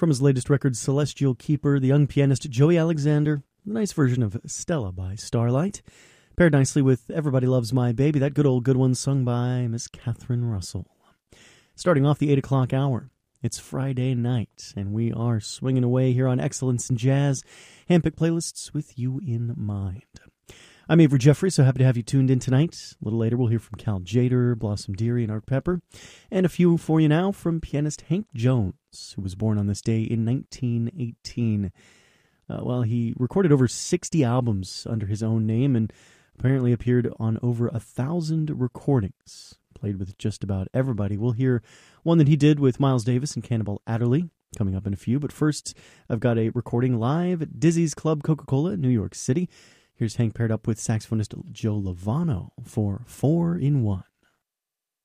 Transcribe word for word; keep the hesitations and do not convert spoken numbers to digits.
From his latest record, Celestial Keeper, the young pianist Joey Alexander, a nice version of Stella by Starlight, paired nicely with Everybody Loves My Baby, that good old good one sung by Miss Catherine Russell. Starting off the eight o'clock hour, it's Friday night, and we are swinging away here on Excellence in Jazz, handpicked playlists with you in mind. I'm Avery Jeffrey, so happy to have you tuned in tonight. A little later, we'll hear from Cal Jader, Blossom Dearie, and Art Pepper. And a few for you now from pianist Hank Jones, who was born on this day in nineteen eighteen. Uh, well, he recorded over sixty albums under his own name and apparently appeared on over a thousand recordings. Played with just about everybody. We'll hear one that he did with Miles Davis and Cannibal Adderley coming up in a few. But first, I've got a recording live at Dizzy's Club Coca-Cola in New York City. Here's Hank paired up with saxophonist Joe Lovano for Four in One.